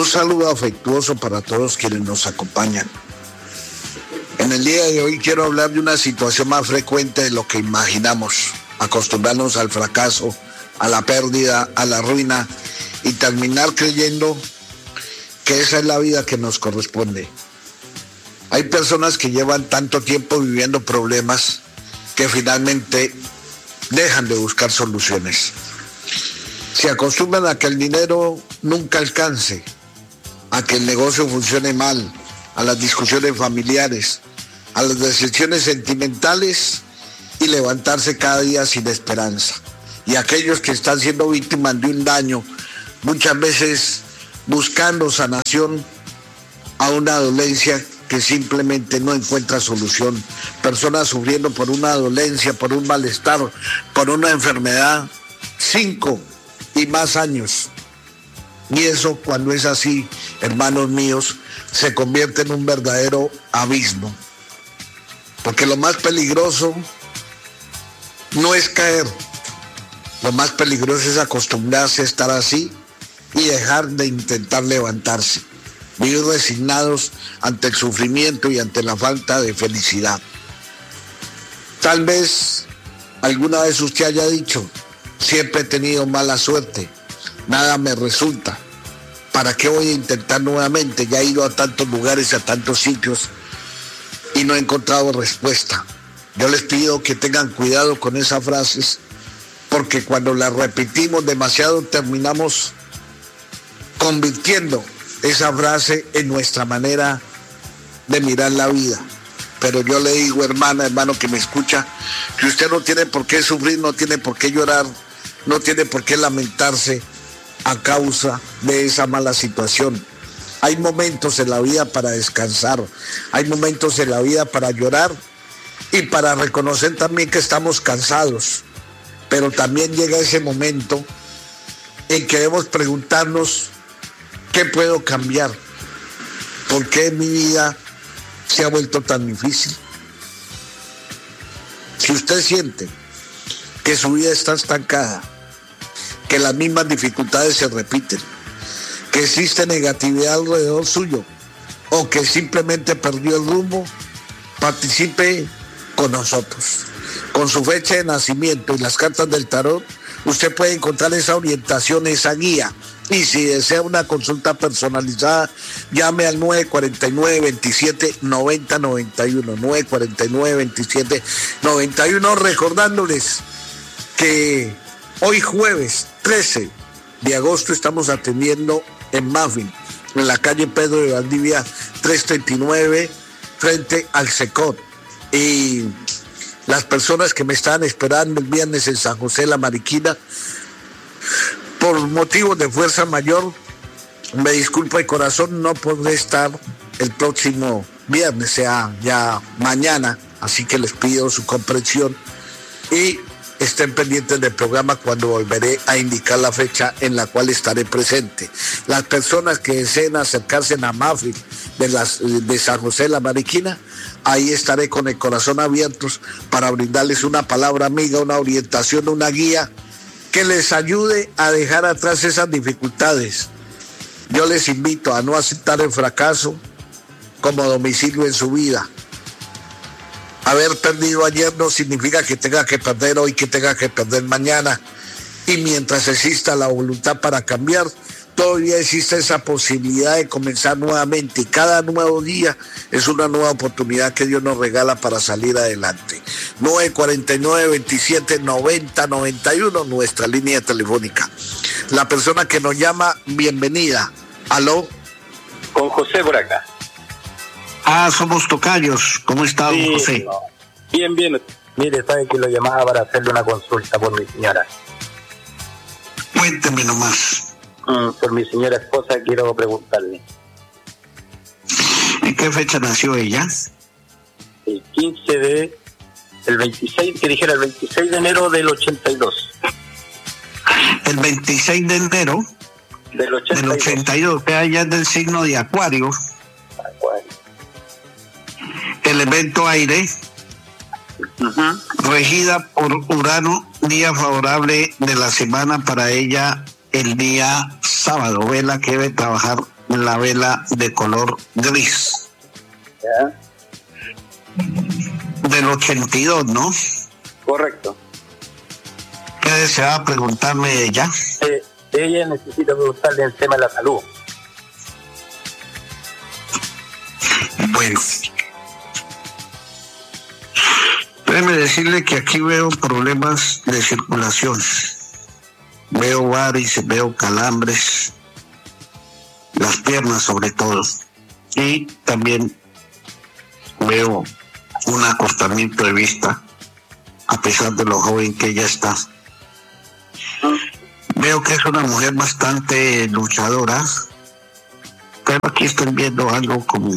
saludo afectuoso para todos quienes nos acompañan. En el día de hoy quiero hablar de una situación más frecuente de lo que imaginamos, acostumbrarnos al fracaso, a la pérdida, a la ruina y terminar creyendo que esa es la vida que nos corresponde. Hay personas que llevan tanto tiempo viviendo problemas que finalmente dejan de buscar soluciones. Se acostumbran a que el dinero nunca alcance, a que el negocio funcione mal, a las discusiones familiares, a las decepciones sentimentales y levantarse cada día sin esperanza. Y aquellos que están siendo víctimas de un daño, muchas veces buscando sanación a una dolencia que simplemente no encuentra solución. Personas sufriendo por una dolencia, por un malestar, por una enfermedad, 5 y más años. Y eso, cuando es así, hermanos míos, se convierte en un verdadero abismo. Porque lo más peligroso no es caer. Lo más peligroso es acostumbrarse a estar así y dejar de intentar levantarse. Vivir resignados ante el sufrimiento y ante la falta de felicidad. Tal vez alguna vez usted haya dicho: siempre he tenido mala suerte, nada me resulta. ¿Para qué voy a intentar nuevamente? Ya he ido a tantos lugares, a tantos sitios y no he encontrado respuesta. Yo les pido que tengan cuidado con esas frases, porque cuando las repetimos demasiado terminamos convirtiendo esa frase en nuestra manera de mirar la vida. Pero yo le digo, hermana, hermano que me escucha, que usted no tiene por qué sufrir, no tiene por qué llorar, no tiene por qué lamentarse a causa de esa mala situación. Hay momentos en la vida para descansar, hay momentos en la vida para llorar y para reconocer también que estamos cansados. Pero también llega ese momento en que debemos preguntarnos: ¿qué puedo cambiar? ¿Por qué mi vida se ha vuelto tan difícil? Si usted siente que su vida está estancada, que las mismas dificultades se repiten, que existe negatividad alrededor suyo, o que simplemente perdió el rumbo, participe con nosotros. Con su fecha de nacimiento y las cartas del tarot, usted puede encontrar esa orientación, esa guía. Y si desea una consulta personalizada, llame al 949-27-90-91, 949-27-90-91, recordándoles que hoy jueves 13 de agosto estamos atendiendo en Muffin, en la calle Pedro de Valdivia 339, frente al Secot. Y las personas que me estaban esperando el viernes en San José La Mariquina, por motivos de fuerza mayor, me disculpo de corazón, no podré estar el próximo viernes, sea ya mañana, así que les pido su comprensión y estén pendientes del programa cuando volveré a indicar la fecha en la cual estaré presente. Las personas que deseen acercarse a Mafil de San José La Mariquina, ahí estaré con el corazón abierto para brindarles una palabra amiga, una orientación, una guía que les ayude a dejar atrás esas dificultades. Yo les invito a no aceptar el fracaso como domicilio en su vida. Haber perdido ayer no significa que tenga que perder hoy, que tenga que perder mañana. Y mientras exista la voluntad para cambiar, todavía existe esa posibilidad de comenzar nuevamente. Y cada nuevo día es una nueva oportunidad que Dios nos regala para salir adelante. 949-27-90-91, nuestra línea telefónica. La persona que nos llama, bienvenida. ¿Aló? Con José por acá. Somos tocayos. ¿Cómo está, don José? No. Bien, bien. Mire, sabe que lo llamaba para hacerle una consulta por mi señora. Cuénteme nomás. Por mi señora esposa quiero preguntarle. ¿En qué fecha nació ella? El 26 de enero del 82. El 26 de enero del 82, que ella es del signo de Acuario. Elemento aire, regida por Urano, día favorable de la semana para ella el día sábado. Vela que debe trabajar la vela de color gris. ¿Ya? Del 82, ¿no? Correcto. ¿Qué deseaba preguntarme de ella? Ella necesita preguntarle el tema de la salud. Bueno, déjeme decirle que aquí veo problemas de circulación. Veo varices, veo calambres, las piernas sobre todo. Y también veo un acortamiento de vista, a pesar de lo joven que ella está. Veo que es una mujer bastante luchadora, pero aquí estoy viendo algo como...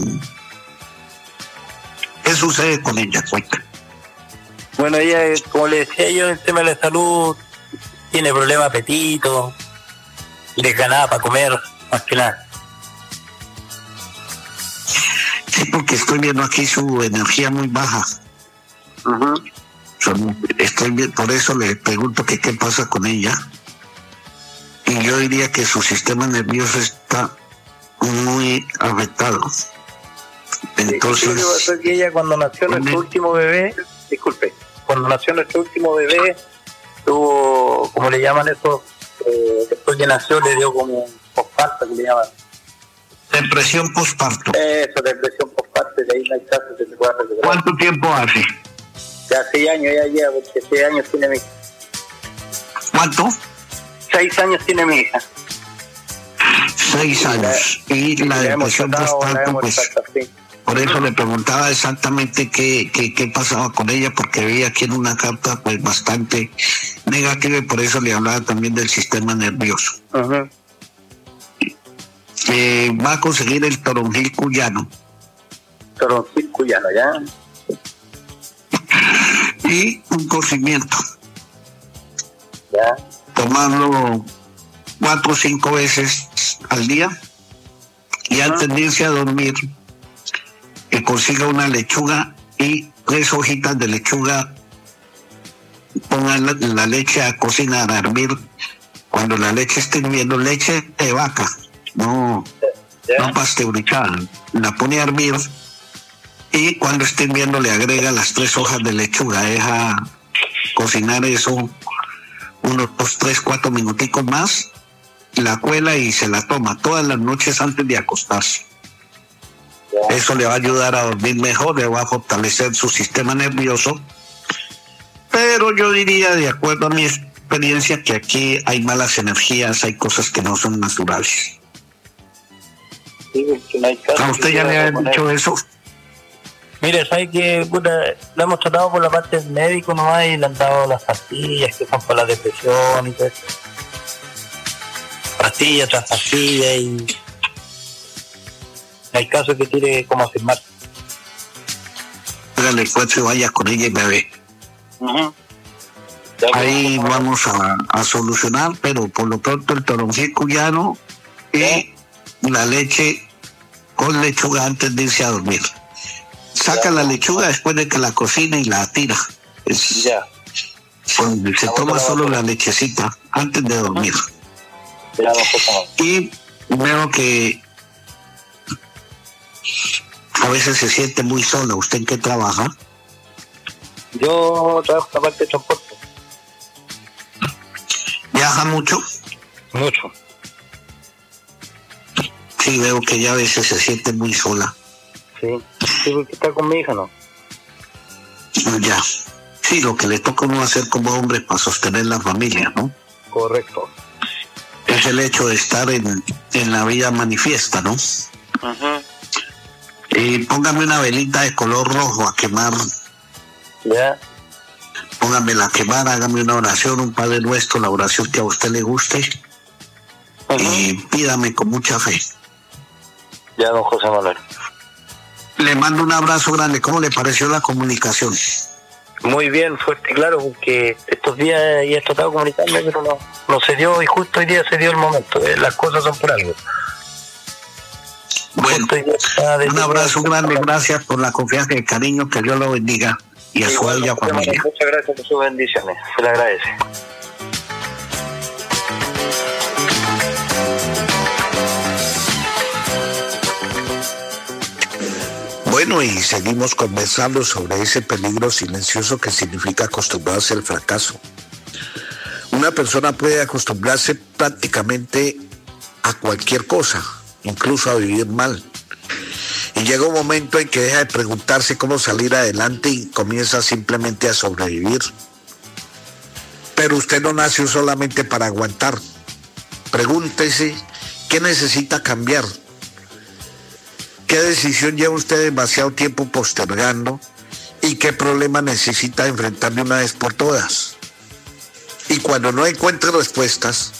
¿Qué sucede con ella? Cuenta. Bueno, ella, como le decía yo, el tema de la salud, tiene problema de apetito, le ganaba para comer, más que nada. Sí, porque estoy viendo aquí su energía muy baja. Uh-huh. Por eso le pregunto que qué pasa con ella. Y yo diría que su sistema nervioso está muy afectado. Entonces, lo que pasó es que ella cuando nació nuestro último bebé, cuando nació nuestro último bebé, tuvo, como le llaman eso, después que nació le dio como un posparto, que le llaman. Depresión posparto. Eso, depresión posparto, de ahí no hay caso que se pueda recuperar. ¿Cuánto tiempo hace? Ya 6 años, ya lleva, porque 6 años tiene mi hija. ¿Cuánto? 6 años tiene mi hija. 6 años. Y la depresión posparto, pues... Sí. Por eso le preguntaba exactamente qué pasaba con ella, porque veía aquí en una carta pues bastante negativa, y por eso le hablaba también del sistema nervioso. Uh-huh. Va a conseguir el toronjil cuyano. Toronjil cuyano, ¿ya? Y un cocimiento. ¿Ya? Tomarlo 4 o 5 veces al día, y antes de irse a dormir, que consiga una lechuga y 3 hojitas de lechuga, pongan la leche a cocinar, a hervir. Cuando la leche esté hirviendo, leche de vaca, no pasteurizada, la pone a hervir, y cuando esté hirviendo le agrega las 3 hojas de lechuga, deja cocinar eso unos 2, 3, 4 minuticos más, la cuela y se la toma todas las noches antes de acostarse. Eso le va a ayudar a dormir mejor, le va a fortalecer su sistema nervioso. Pero yo diría, de acuerdo a mi experiencia, que aquí hay malas energías, hay cosas que no son naturales. Sí, que no hay caso. ¿A usted ya le han dicho eso? Mire, ¿sabes que lo hemos tratado por la parte del médico nomás y le han dado las pastillas que son para la depresión y todo eso? Pastillas tras pastillas, y hay casos que tiene como afirmar. Hágale esfuerzo y vaya con ella y bebé. Uh-huh. Ahí vamos a solucionar, pero por lo pronto el toronjil cuyano y la leche con lechuga antes de irse a dormir. Saca la lechuga después de que la cocina y la tira. Se toma solo la lechecita antes de dormir. Y veo que a veces se siente muy sola. ¿Usted en qué trabaja? Yo trabajo en la parte de transporte. ¿Viaja mucho? Mucho. Sí, veo que ella a veces se siente muy sola. Sí, porque está con mi hija, ¿no? Ya. Sí, lo que le toca a uno hacer como hombre para sostener la familia, ¿no? Correcto. Es el hecho de estar en la vida manifiesta, ¿no? Uh-huh. Y póngame una velita de color rojo a quemar. Ya. Póngamela a quemar, hágame una oración, un Padre Nuestro, la oración que a usted le guste. Uh-huh. Y pídame con mucha fe. Ya, don José Manuel. Le mando un abrazo grande. ¿Cómo le pareció la comunicación? Muy bien, fuerte y claro, porque estos días ya he tratado de comunicarme, pero no se dio, y justo hoy día se dio el momento. Las cosas son por algo. Bueno, un abrazo grande, gracias por la confianza y el cariño, que Dios lo bendiga y a su bella familia. Muchas gracias por sus bendiciones, se le agradece. Bueno, y seguimos conversando sobre ese peligro silencioso que significa acostumbrarse al fracaso. Una persona puede acostumbrarse prácticamente a cualquier cosa, incluso a vivir mal. Y llega un momento en que deja de preguntarse cómo salir adelante y comienza simplemente a sobrevivir. Pero usted no nació solamente para aguantar. Pregúntese qué necesita cambiar. ¿Qué decisión lleva usted demasiado tiempo postergando? ¿Y qué problema necesita enfrentar de una vez por todas? Y cuando no encuentre respuestas,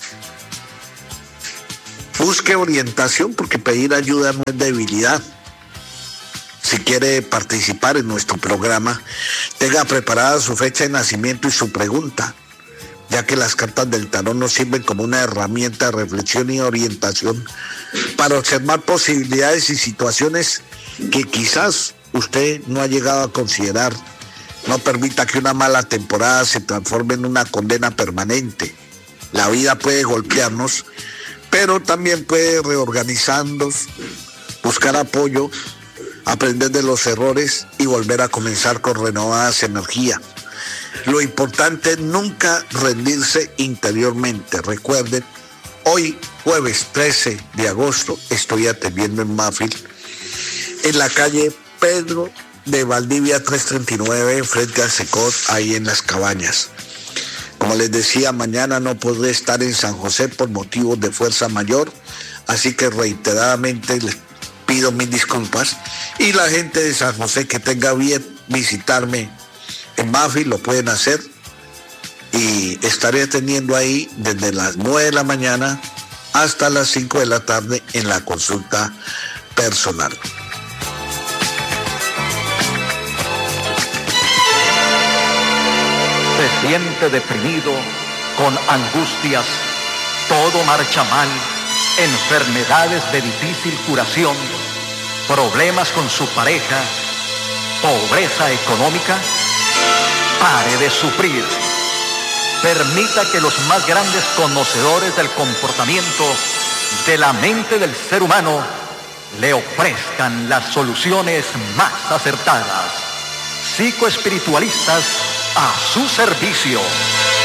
busque orientación, porque pedir ayuda no es debilidad. Si quiere participar en nuestro programa, tenga preparada su fecha de nacimiento y su pregunta, ya que las cartas del tarot nos sirven como una herramienta de reflexión y orientación para observar posibilidades y situaciones que quizás usted no ha llegado a considerar. No permita que una mala temporada se transforme en una condena permanente. La vida puede golpearnos, pero también puede reorganizarnos, buscar apoyo, aprender de los errores y volver a comenzar con renovadas energías. Lo importante es nunca rendirse interiormente. Recuerden, hoy jueves 13 de agosto estoy atendiendo en Mafil, en la calle Pedro de Valdivia 339, frente a Secot, ahí en Las Cabañas. Como les decía, mañana no podré estar en San José por motivos de fuerza mayor, así que reiteradamente les pido mis disculpas. Y la gente de San José que tenga bien visitarme en Mafil lo pueden hacer, y estaré atendiendo ahí desde las 9 de la mañana hasta las 5 de la tarde en la consulta personal. Se siente deprimido, con angustias, todo marcha mal, enfermedades de difícil curación, problemas con su pareja, pobreza económica. Pare de sufrir. Permita que los más grandes conocedores del comportamiento de la mente del ser humano le ofrezcan las soluciones más acertadas. Psicoespiritualistas a su servicio.